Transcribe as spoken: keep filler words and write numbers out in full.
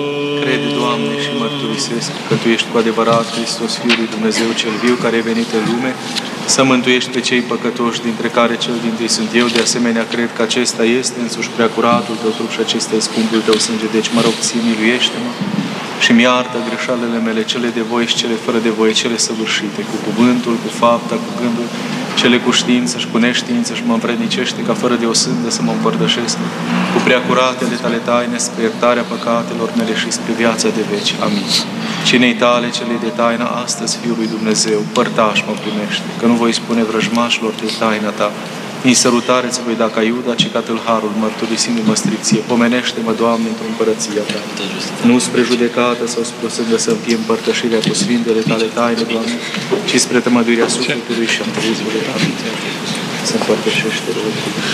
Crede, Doamne, și mărturisesc că Tu ești cu adevărat Hristos, Fiul lui Dumnezeu cel viu, care e venit în lume, să mântuiești pe cei păcătoși, dintre care cel dintâi sunt eu. De asemenea, cred că acesta este însuși preacuratul Tău trup și acesta e scumpul Tău sânge. Deci, mă rog, Ție, miluiește-mă și-mi iartă greșalele mele, cele de voie și cele fără de voie, cele săvârșite, cu cuvântul, cu fapta, cu gândul, cele cu știință și cu neștiință, și mă învrednicește ca fără de o sândă să mă împărtășesc cu preacuratele Tale taine spre iertarea păcatelor mele și spre viața de veci. Amin. Cinei Tale, cele de taina, astăzi, Fiul lui Dumnezeu, părtaș mă primește, că nu voi spune vrăjmașilor de taina Ta. În sărutare ți voi da ca Iuda, ci ca tâlharul, mărturisindu-mă stricție. Pomenește-mă, Doamne, într-o împărăția Ta. Nu spre judecată sau spre o sândă să-mi fie împărtășirea cu sfintele Tale taine, Doamne, ci spre tămăduirea sufletului și a trezului Tale. Să împărtășește, rog.